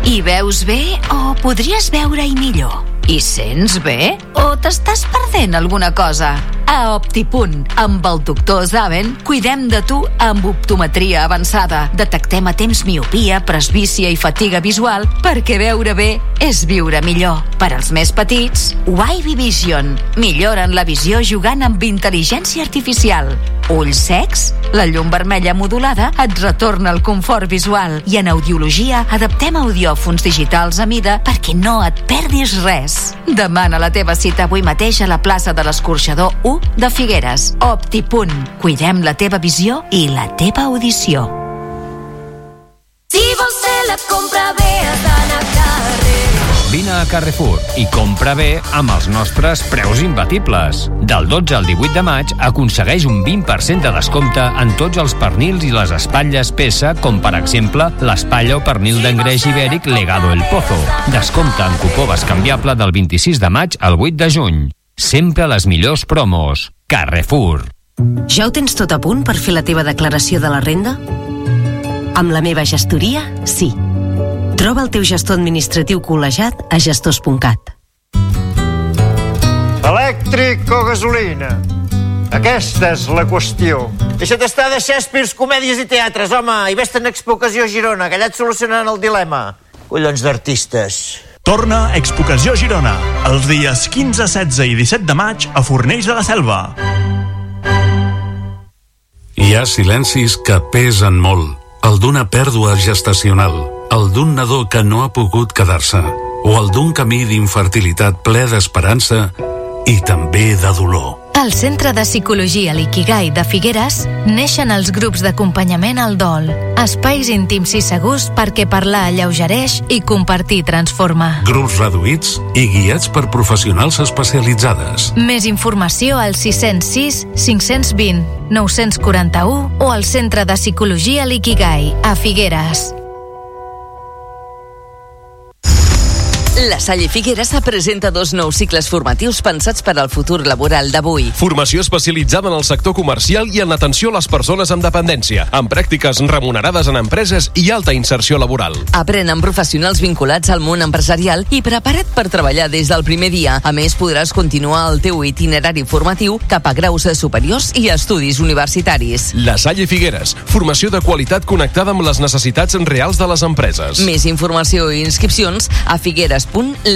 I veus bé o podries veure-hi millor? I sents bé? O t'estàs perdent alguna cosa? A Optipunt, amb el doctor Zaven, cuidem de tu amb optometria avançada. Detectem a temps miopia, presbícia i fatiga visual, perquè veure bé és viure millor. Per als més petits, Wavy Vision. Milloren la visió jugant amb intel·ligència artificial. Ulls secs? La llum vermella modulada et retorna el confort visual. I en audiologia adaptem audiòfons digitals a mida perquè no et perdis res. Demana la teva cita avui mateix a la plaça de l'Escorxador 1 de Figueres. Optipunt. Cuidem la teva visió i la teva audició. Si vols fer la compra bé, has d'anar a Carrer. Vine a Carrefour i compra bé amb els nostres preus imbatibles. Del 12 al 18 de maig aconsegueix un 20% de descompte en tots els pernils i les espatlles peça, com per exemple l'espatlla o pernil d'engreix ibèric Legado El Pozo. Descompte en cupó bescanviable del 26 de maig al 8 de juny. Sempre les millors promos. Carrefour. Ja ho tens tot a punt per fer la teva declaració de la renda? Amb la meva gestoria, sí. Troba el teu gestor administratiu col·legiat a gestors.cat. Elèctric o gasolina? Aquesta és la qüestió. Deixa't estar de Shakespeare, comèdies i teatres, home, i vés-te'n a Expo Ocasió Girona, que allà et solucionaran el dilema. Collons d'artistes. Torna Expo Ocasió Girona, els dies 15, 16 i 17 de maig a Fornells de la Selva. Hi ha silencis que pesen molt. El d'una pèrdua gestacional, el d'un nadó que no ha pogut quedar-se, o el d'un camí d'infertilitat ple d'esperança i també de dolor. Al Centre de Psicologia L'Ikigai de Figueres neixen els grups d'acompanyament al dol. Espais íntims i segurs perquè parlar alleugereix i compartir transforma. Grups reduïts i guiats per professionals especialitzades. Més informació al 606 520 941 o al Centre de Psicologia L'Ikigai a Figueres. La Salle Figueres presenta 2 nous cicles formatius pensats per al futur laboral d'avui. Formació especialitzada en el sector comercial i en atenció a les persones amb dependència, amb pràctiques remunerades en empreses i alta inserció laboral. Aprèn amb professionals vinculats al món empresarial i prepara't per treballar des del primer dia. A més, podràs continuar el teu itinerari formatiu cap a graus superiors i estudis universitaris. La Salle Figueres, formació de qualitat connectada amb les necessitats reals de les empreses. Més informació i inscripcions a figueres.lasalle.cat.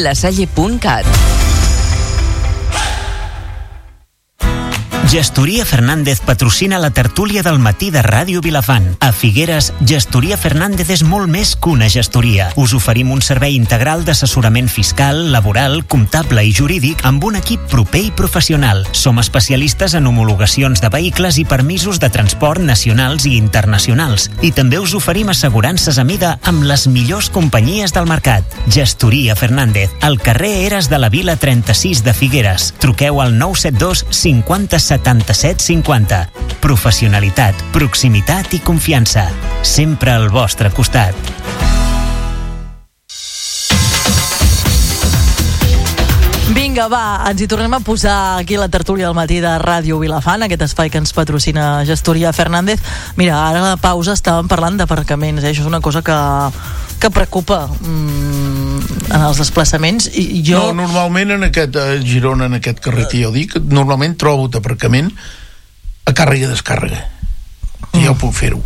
Gestoria Fernández patrocina la tertúlia del matí de Ràdio Vilafant. A Figueres, Gestoria Fernández és molt més que una gestoria. Us oferim un servei integral d'assessorament fiscal, laboral, comptable i jurídic amb un equip proper i professional. Som especialistes en homologacions de vehicles i permisos de transport nacionals i internacionals. I també us oferim assegurances a mida amb les millors companyies del mercat. Gestoria Fernández, al carrer Eres de la Vila 36 de Figueres. Truqueu al 972 50 77 50. Professionalitat, proximitat i confiança. Sempre al vostre costat. Vinga, va, ens hi tornem a posar aquí la tertúlia del matí de Ràdio Vilafant, aquest espai que ens patrocina Gestoria Fernández. Mira, ara a la pausa estàvem parlant d'aparcaments, Això és una cosa que preocupa en els desplaçaments. I jo... No, normalment en aquest Girona, en aquest carrer que jo dic, normalment trobo aparcament a càrrega i descàrrega. Ja ho puc fer-ho.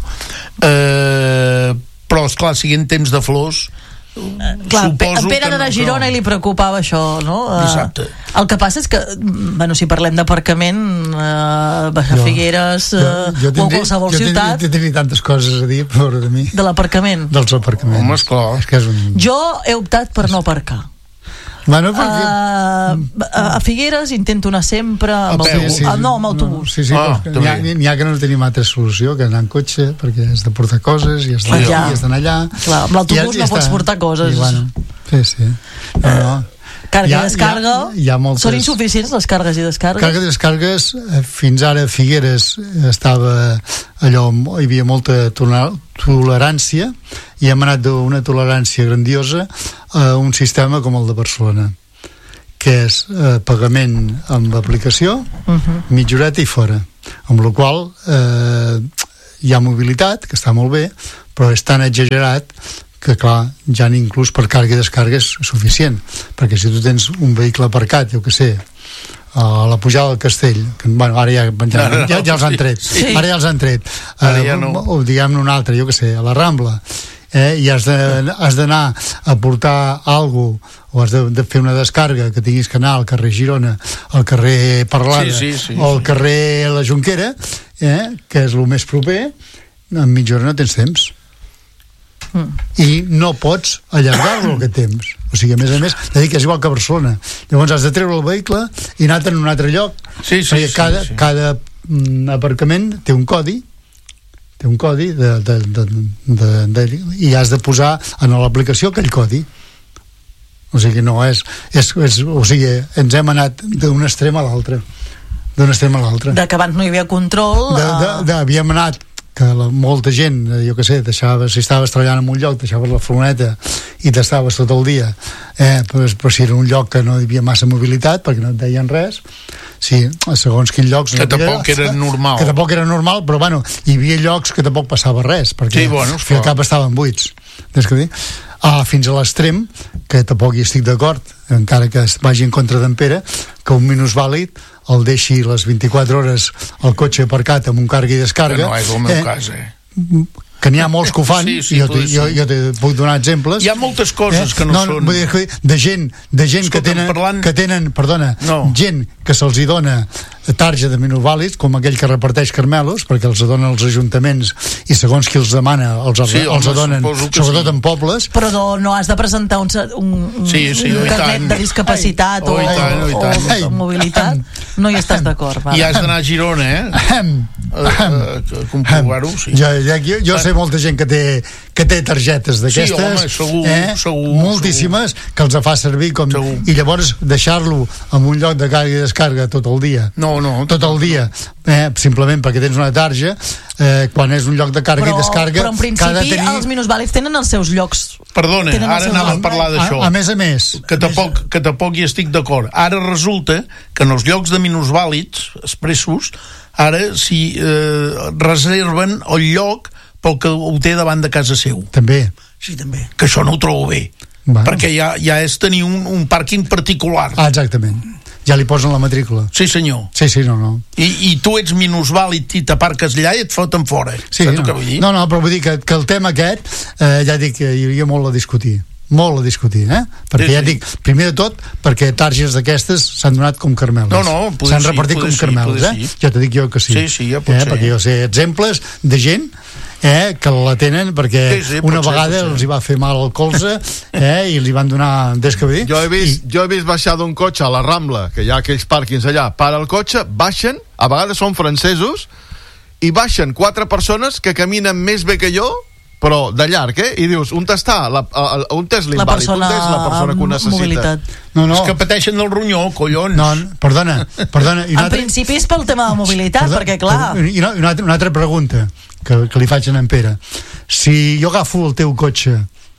Però, esclar, siguin temps de flors... Clar, en Pere de Girona li preocupava això, no? Dissabte. El que passa és que, bueno, si parlem d'aparcament, a Figueres o a qualsevol ciutat... Jo tindria tantes coses a dir a favor de mi. De l'aparcament? Dels aparcaments. Home, esclar. Jo he optat per no aparcar. Bueno, perquè... a Figueres intento anar sempre amb autobús. Sí, n'hi ha que no tenim altra solució que anar en cotxe, perquè has de portar coses i has d'anar allà. Clar, amb l'autobús no pots portar coses. Sí. Càrrega i descarga són insuficients les càrregues i descargues? Càrrega i descargues, fins ara a Figueres estava allò, hi havia molta tolerància i hem anat d'una tolerància grandiosa a un sistema com el de Barcelona, que és pagament amb aplicació, mitja horeta i fora, amb la qual hi ha mobilitat, que està molt bé, però és tan exagerat que clar, ja inclús per càrrega i descàrrega és suficient, perquè si tu tens un vehicle aparcat, jo què sé, a la pujada del Castell, que, bueno, ara ja els han tret, ara ja els han tret, o diguem-ne un altre, jo què sé, a la Rambla, i has d'anar a portar alguna cosa, o has de fer una descàrrega que tinguis que anar al carrer Girona, al carrer Parlada, o al carrer La Jonquera, que és el més proper, en mitja hora no tens temps. I no pots allargar-lo aquest temps. O sigui, a més, és igual que a Barcelona. Llavors has de treure el vehicle i anar-te'n a un altre lloc. Perquè cada aparcament té un codi, i has de posar en l'aplicació aquell codi. O sigui, no és o sigui, ens hem anat d'un extrem a l'altre. De que abans no hi havia control. Havíem anat que molta gent, jo què sé, si estaves treballant en un lloc, deixaves la furgoneta i t'estaves tot el dia, però si era un lloc que no hi havia massa mobilitat, perquè no et deien res, segons quins llocs... Que tampoc era normal. Que tampoc era normal, però bueno, hi havia llocs que tampoc passava res, perquè al cap estaven buits. Fins a l'extrem, que tampoc hi estic d'acord, encara que es vagi en contra d'en Pere, que un minusvàlid el deixi les 24 hores al cotxe aparcat amb un càrrega i descàrrega. Que no és el meu cas, que n'hi ha molts que ho fan, jo te puc donar exemples. Hi ha moltes coses que no són... De gent que tenen, gent que se'ls hi dona tarja de minusvàlids, com aquell que reparteix carmelos, perquè els donen als ajuntaments i segons qui els demana els donen, sobretot en pobles. Però no has de presentar un carnet de discapacitat o mobilitat? No hi estàs d'acord? I has d'anar a Girona, a comprovar-ho. Jo sé molta gent que té targetes d'aquestes, moltíssimes, que els fa servir i llavors deixar-lo en un lloc de càrrega i descàrrega tot el dia. Tot el dia, simplement perquè tens una tarja, quan és un lloc de càrrega i descàrrega. Però en principi els minusvàlids tenen els seus llocs. Perdona, ara anava a parlar d'això. A més, que tampoc hi estic d'acord. Ara resulta que en els llocs de minusvàlids expressos, ara si reserven el lloc pel que ho té davant de casa seu. També. Sí, també. Que això no ho trobo bé. Perquè ja és tenir un pàrquing particular. Exactament. Ja li posen la matrícula. Sí, senyor. Sí, no. I tu ets minusvàlid i t'aparques allà i et foten fora. Saps què vull dir? No, però vull dir que el tema aquest, ja dic que hi hauria molt a discutir. Perquè ja dic, primer de tot, perquè targes d'aquestes s'han donat com carmeles. S'han repartit com carmeles, Ja t'ho dic jo que sí. Sí, ja pot ser. Perquè jo sé exemples de gent que la tenen perquè una vegada els hi va fer mal al colze i li van donar descabell. Jo he vist baixar d'un cotxe a la Rambla, que hi ha aquells pàrquings allà, para el cotxe, baixen, a vegades són francesos, i baixen 4 persones que caminen més bé que jo, però de llarg, i dius, on està l'invàlid, on és la persona que ho necessita? És que pateixen del ronyó, collons. No, perdona. En principi és pel tema de mobilitat, perquè clar... I una altra pregunta que li faig a en Pere. Si jo agafo el teu cotxe,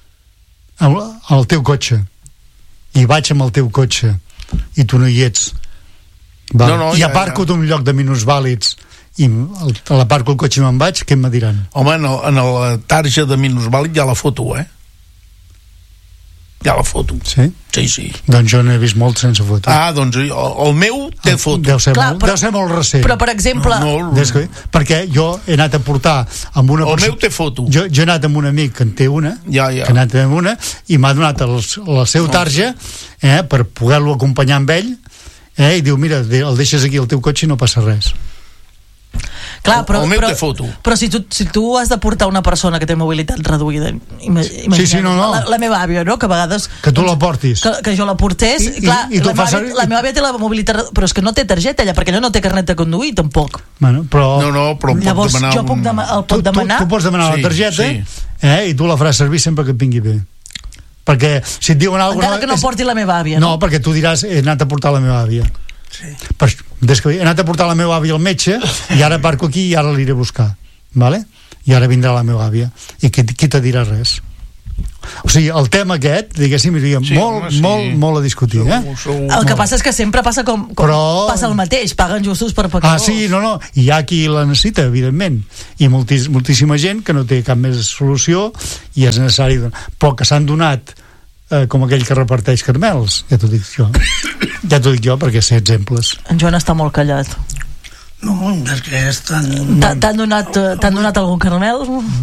i vaig amb el teu cotxe, i tu no hi ets, i aparco d'un lloc de minusvàlids, i a l'aparco el cotxe i me'n vaig, què em diran? Home, en la tarja de minusvàlid hi ha la foto, Hi ha la foto. Sí? Sí. Doncs jo n'he vist molt sense foto. Doncs el meu té foto. Deu ser molt recent. Però, per exemple... Perquè jo he anat a portar amb una persona... El meu té foto. Jo he anat amb un amic que en té una, que ha anat amb una, i m'ha donat la seva tarja per poder-lo acompanyar amb ell, i diu, mira, el deixes aquí al teu cotxe i no passa res. Clar, però si tu has de portar una persona que té mobilitat reduïda, la meva àvia, no? Que a vegades... Que tu la portis. Que jo la portés, clar, la meva àvia té la mobilitat, però és que no té targeta ella, perquè ella no té carnet de conduir, tampoc. Però llavors jo puc demanar... Tu pots demanar la targeta i tu la faràs servir sempre que et vingui bé. Perquè si et diuen alguna cosa... Encara que no porti la meva àvia, no? No, perquè tu diràs, he anat a portar la meva àvia. Des que he anat a portar la meva àvia al metge i ara parco aquí i ara l'iré a buscar, vale? I ara vindrà la meva àvia i qui te dirà res. O sigui, el tema aquest, diguéssim, molt a discutir, El que passa és que sempre passa com passa el mateix, paguen justos per pecadors. Sí, no, i hi ha qui la necessita, evidentment, i moltíssima gent que no té cap més solució i és necessari, però que s'han donat com aquell que reparteix caramels, ja t'ho dic jo perquè sé exemples. En Joan està molt callat. No, és que és tan... T'han donat algun caramel?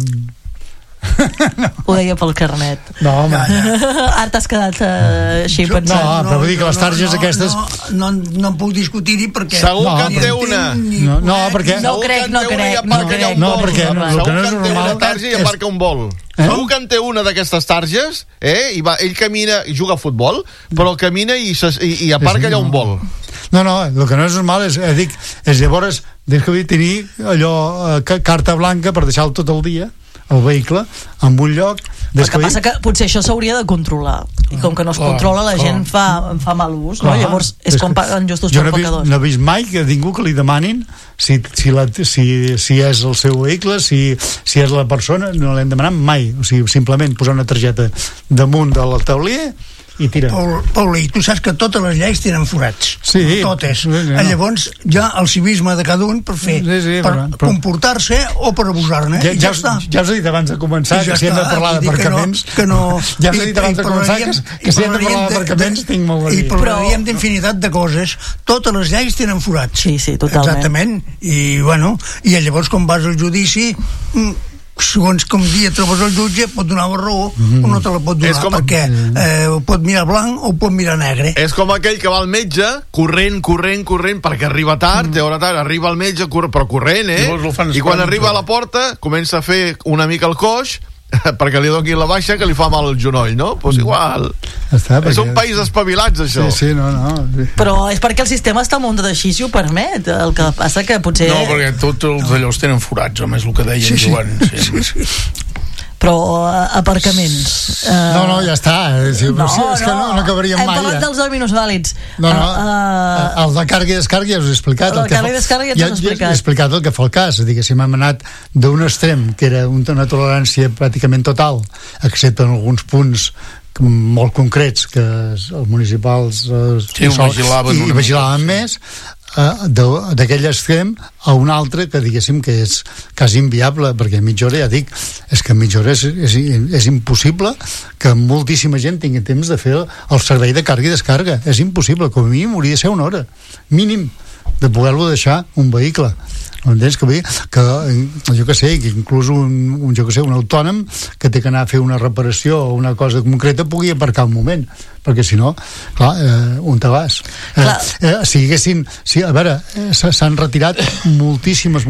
Ho deia pel carnet. No, home. Ara t'has quedat així pensant. No, però vull dir que les targes aquestes... No en puc discutir-hi perquè... Segur que en té una. No, perquè... No crec. No, perquè el que no és normal... I aparca un vol. Segur que en té una d'aquestes targes, i ell camina i juga a futbol, però camina i aparca allà un vol. No, el que no és normal és llavors, des que vull tenir allò, carta blanca per deixar-lo tot el dia, el vehicle, en un lloc... El que passa que potser això s'hauria de controlar, i com que no es controla la gent fa mal ús, no? Llavors és com paguen justos per pecadors. No he vist mai que ningú que li demanin si és el seu vehicle, si és la persona, no l'hem demanat mai, o sigui, simplement posar una targeta damunt de la taulella i tira. Paulí, tu saps que totes les lleis tenen forats. Sí. Totes. Llavors, ja el civisme de cada un per fer, per comportar-se o per abusar-ne. Ja us he dit abans de començar que si hem de parlar d'aparcaments... Ja us he dit abans de començar que si hem de parlar d'aparcaments tinc molt a dir. I parlaríem d'infinitat de coses. Totes les lleis tenen forats. Sí, totalment. Exactament. I llavors, quan vas al judici... segons com dia trobes el jutge pot donar la raó o no te la pot donar perquè pot mirar blanc o pot mirar negre. És com aquell que va al metge corrent perquè arriba tard, té hora tard, arriba al metge però corrent, i quan arriba a la porta comença a fer una mica el coix perquè li doni la baixa que li fa mal el genoll, no? Doncs igual. És un país espavilats, això. Sí, no. Però és perquè el sistema està muntat així, si ho permet. El que passa que potser... No, perquè tots els allòs tenen forats, home, és el que deia en Joan. Sí. Però aparcaments... No, ja està. És que no acabaríem mai. Hem parlat dels dominos vàlids. No. El de càrrega i descàrrega ja us he explicat. El de càrrega i descàrrega ja t'ho has explicat. Ja he explicat el que fa el cas. Diguéssim, hem anat d'un extrem, que era una tolerància pràcticament total, excepte en alguns punts molt concrets que els municipals vigilaven més, d'aquell extrem a un altre que diguéssim que és quasi inviable, perquè a mitja hora, ja dic, és que a mitja hora és impossible que moltíssima gent tingui temps de fer el servei de càrrega i descàrrega. És impossible, com a mínim hauria de ser una hora mínim de poder-lo deixar un vehicle. Entens? Que jo que sé, que inclús un autònom que té que anar a fer una reparació o una cosa concreta pugui aparcar un moment, perquè si no, clar, on te vas? A veure, s'han retirat moltíssimes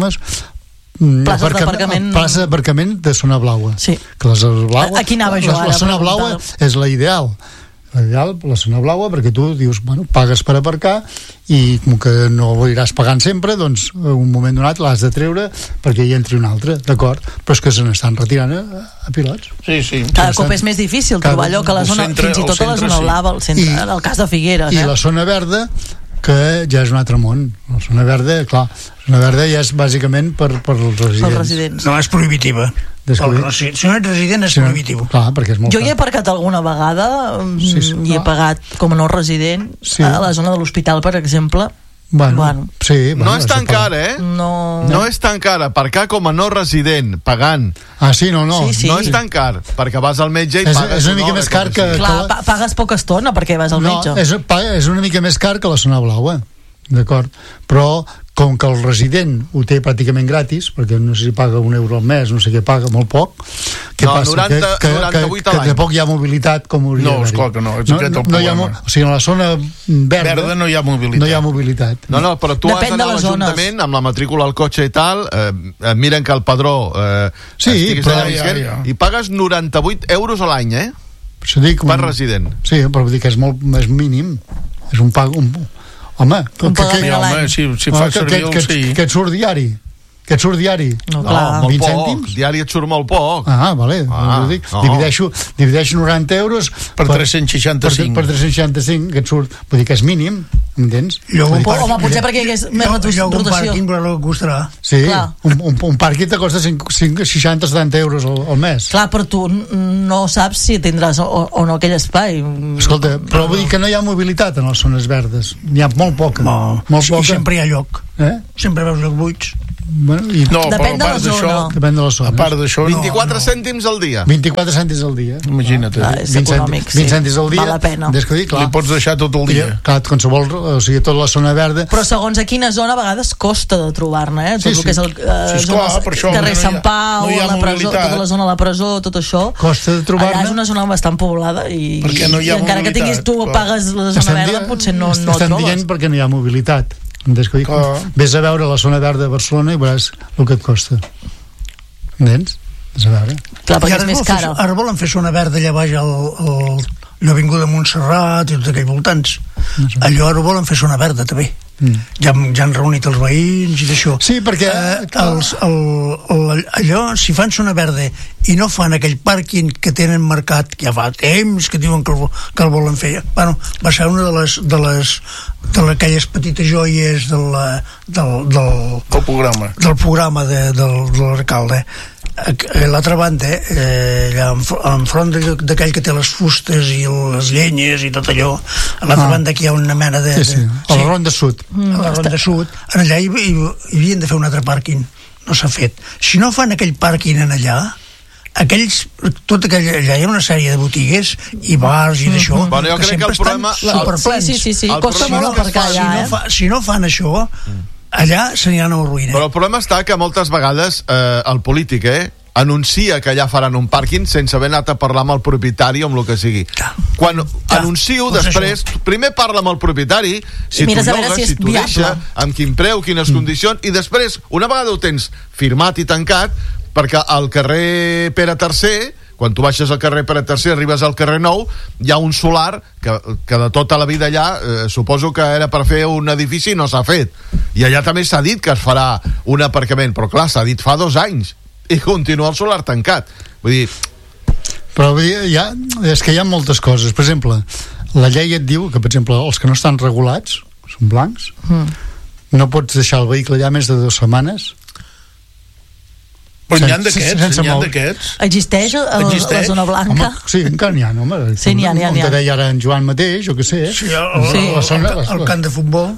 places d'aparcament de zona blaua. Sí. Aquí anava jo ara. La zona blaua és la ideal, la zona blaua, perquè tu dius, pagues per aparcar i com que no ho aniràs pagant sempre, doncs un moment donat l'has de treure perquè hi entri un altre, d'acord? Però és que se n'estan retirant a pilots. Sí. Cada cop és més difícil trobar allò que a la zona, fins i tot a la zona blava, en el cas de Figueres. I la zona verda, que ja és un altre món. La zona verda, clar, la zona verda ja és bàsicament per els residents. No, és prohibitiva. Si no ets resident és prohibitiu. Clar, perquè és molt jo hi he aparcat alguna vegada i he pagat com a no resident a la zona de l'hospital, per exemple. No és tan cara, No és tan cara. Aparcar com a no resident, pagant. No és tan car, perquè vas al metge i pagues. És una mica més car que... Clar, pagues poca estona perquè vas al metge. És una mica més car que la zona blaua, d'acord? Però com que el resident ho té pràcticament gratis, perquè no sé si paga €1 al mes, no sé què paga, molt poc, què passa? 98 que tampoc hi ha mobilitat com hauria d'haver-hi. No, esclar que no, és aquest el problema. O sigui, en la zona verda no hi ha mobilitat. No hi ha mobilitat. No, però tu has d'anar a l'Ajuntament amb la matrícula al cotxe i tal, miren que el padró estiguis allà visquent, i pagues €98 a l'any, per resident. Sí, però vull dir que és mínim. És un pag... Home, si fa servir el sí. Que et surt diari. Que et surt diari? No, molt 20 poc. cèntims? Diari et surt molt poc. Vale. Divideixo 90 euros per 365. Per 365, que et surt. Vull dir que és mínim, entens? Home, potser perquè hi hagués més rotació. Un pàrquing costarà. Sí, un pàrquing te costa 60-70 euros al mes. Clar, però tu no saps si tindràs o no aquell espai. Escolta, però vull dir que no hi ha mobilitat en les zones verdes. N'hi ha molt poca. Molt poca. I sempre hi ha lloc. Sempre veus lloc buits. Bueno, depèn de la zona. Depèn de la zona. A part d'això, 24 cèntims al dia. 24 cèntims al dia. Imagina't. És econòmic, 20 cèntims al dia. Val la pena. Li pots deixar tot el dia. Clar, qualsevol, o sigui, tota la zona verda. Però segons a quina zona a vegades costa de trobar-ne, tot el que és el carrer Sant Pau, la presó, tota la zona de la presó, tot això. Costa de trobar-ne. Allà és una zona bastant poblada i encara que tinguis tu pagues la zona verda, potser no trobes. Estan dient perquè no hi ha mobilitat. Ves a veure la zona verda de Barcelona i veuràs el que et costa. Entens? Ves a veure. Clar, perquè és més cara. Ara volen fer zona verda allà baix l'Avinguda Montserrat i tots aquells voltants. Allò ara volen fer zona verda també. Ja han reunit els veïns i d'això. Sí, perquè allò, si fan zona verda i no fan aquell pàrquing que tenen marcat, que ja fa temps que diuen que el volen fer, bueno, va ser una d'aquelles petites joies del programa de l'alcalde. A l'altra banda, enfront d'aquell que té les fustes i les llenyes i tot allò, a l'altra banda aquí hi ha una mena de... a la Ronda Sud. A la Ronda Sud. Allà hi havien de fer un altre pàrquing. No s'ha fet. Si no fan aquell pàrquing en allà, allà hi ha una sèrie de botigues i bars i d'això. Bueno, jo crec que el problema... Sí, costa molt aparcar allà, Si no fan això, allà s'aniran a la ruïna. Però el problema està que moltes vegades el polític anuncia que allà faran un pàrquing sense haver anat a parlar amb el propietari o amb el que sigui. Quan anuncio, després primer parla amb el propietari, si t'ho llogues, si t'ho deixa, amb quin preu, quines condicions, i després, una vegada ho tens firmat i tancat, perquè al carrer Pere III, quan tu baixes al carrer Pere III, arribes al carrer Nou, hi ha un solar que de tota la vida allà suposo que era per fer un edifici i no s'ha fet. I allà també s'ha dit que es farà un aparcament, però clar, s'ha dit fa 2 anys i continua el solar tancat. Vull dir... Però vull dir, és que hi ha moltes coses. Per exemple, la llei et diu que, per exemple, els que no estan regulats, són blancs, no pots deixar el vehicle allà més de 2 setmanes. Però n'hi ha d'aquests? Existeix la zona blanca? Home, sí, encara n'hi ha, home. Sí, n'hi ha. On te deia ara en Joan mateix, o què sé. Sí, el camp de futbol.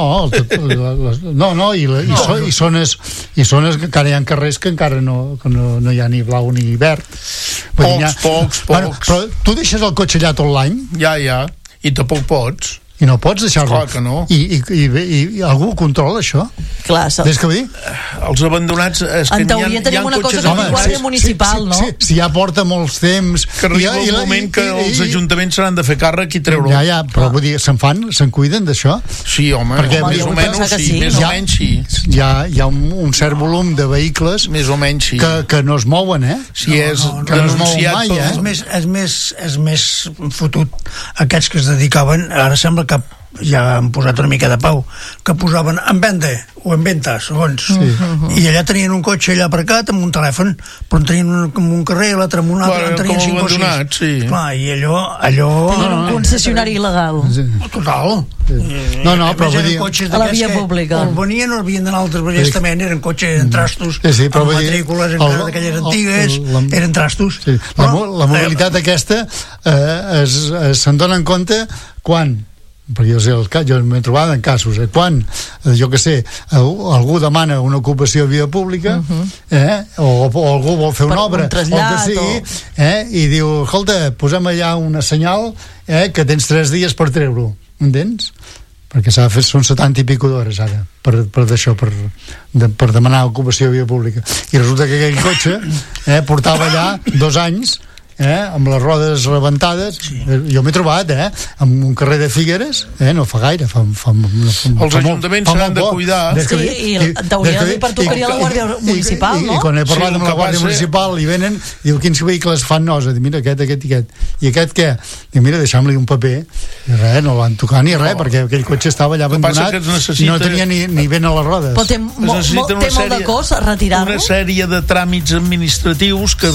No, i zones que encara hi ha carrers que encara no hi ha ni blau ni verd. Pocs. Però tu deixes el cotxe allà tot l'any? Ja, i tampoc pots. I no pots deixar-lo. Clar que no. I algú controla això? Clar, des que vull dir? Els abandonats... En teoria tenim una cosa com un guàrdia municipal, no? Si ja porta molts temps... Que arriba el moment que els ajuntaments s'han de fer càrrec i treure-ho. Ja, però vull dir, se'n cuiden d'això? Sí, home, més o menys sí. Hi ha un cert volum de vehicles més o menys sí. Que no es mouen, Si és que no es mouen mai, És més fotut aquests que es dedicaven, ara sembla que ja han posat una mica de pau, que posaven en venda o en venta, segons, i allà tenien un cotxe allà aparcat amb un telèfon, però en tenien un carrer i l'altre amb un altre, en tenien 5 o 6. Clar, i allò... Tenien un concessionari il·legal. Total. No, però vull dir... A la via pública. O venien o venien de l'altre, perquè estament eren cotxes en trastos, amb matrícules encara d'aquelles antigues, eren trastos. La mobilitat aquesta se'n dona en compte quan, perquè jo m'he trobat en casos quan, jo que sé, algú demana una ocupació a via pública o algú vol fer una obra o el que sigui, i diu, escolta, posem allà una senyal que tens 3 dies per treure-ho, entens? Perquè s'ha de fer, són 70 i pico d'hores ara per d'això, per demanar ocupació a via pública, i resulta que aquell cotxe portava allà 2 anys amb les rodes rebentades. Jo m'he trobat, en un carrer de Figueres, no fa gaire, els ajuntaments s'han de cuidar. I t'hauria de dir pertocaria la Guàrdia Municipal, no? I quan he parlat amb la Guàrdia Municipal i venen, diu, quins vehicles fan nosa? Diu, mira, aquest i aquest. I aquest què? Diu, mira, deixa'm-li un paper. I res, no el van tocar ni res, perquè aquell cotxe estava allà abandonat i no tenia ni vent a les rodes. Però té molt de cost retirar-lo? Una sèrie de tràmits administratius que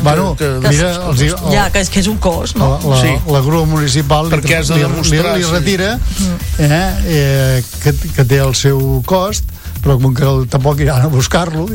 ja, que és un cost, no? La grua municipal li retira que té el seu cost, però com que tampoc iran a buscar-lo.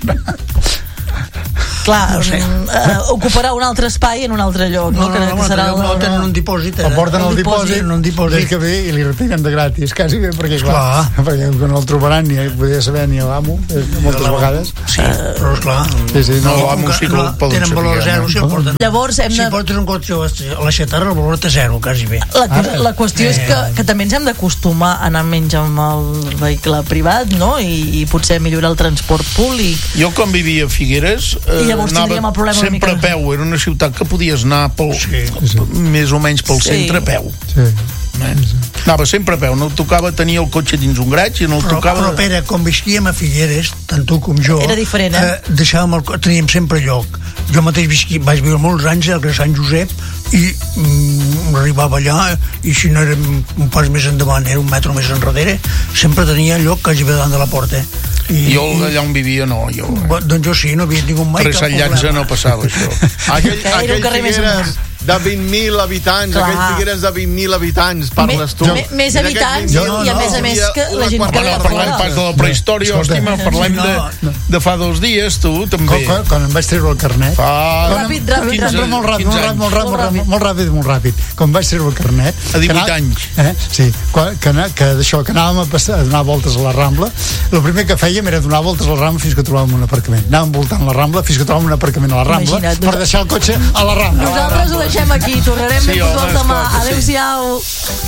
Clar, ocuparà un altre espai en un altre lloc, no? No tenen un dipòsit. El porten al dipòsit que ve i li retiren de gratis, quasi bé, perquè no el trobaran ni poder saber ni l'amo, moltes vegades. Sí, però esclar, tenen valor zero si el porten. Llavors si portes un cotxe a la xatarra, el valor té zero, quasi bé. La qüestió és que també ens hem d'acostumar a anar menys amb el vehicle privat, no? I potser millorar el transport públic. Jo quan vivia a Figueres anava sempre a peu, era una ciutat que podies anar més o menys pel centre a peu. Anava sempre a peu, no tocava tenir el cotxe dins un graig i no el tocava... Però Pere, quan visquíem a Figueres, tant tu com jo, era diferent, teníem sempre lloc. Jo mateix vaig viure molts anys al carrer Sant Josep i arribava allà i si no era un pas més endavant, era un metro més enrere, sempre tenia lloc quasi davant de la porta. Jo allà on vivia no. Doncs jo sí, no havia tingut mai cap problema. Per Sant Llança no passava això. Aquell Figueres de 20.000 habitants, aquell Figueres de 20.000 habitants, parles tu. Més habitants i a més que la gent que ve de parlem pas de la prehistòria, hòstima, parlem de fa 2 dies, tu també. Quan em vaig treure el carnet, molt ràpid, quan vaig treure el carnet, a 18 anys, que anàvem a donar voltes a la Rambla, el primer que fèiem era donar voltes a la Rambla fins que trobàvem un aparcament. Anàvem voltant la Rambla fins que trobàvem un aparcament a la Rambla per deixar el cotxe a la Rambla. Nosaltres ho deixem aquí, tornarem més demà. Adéu-siau.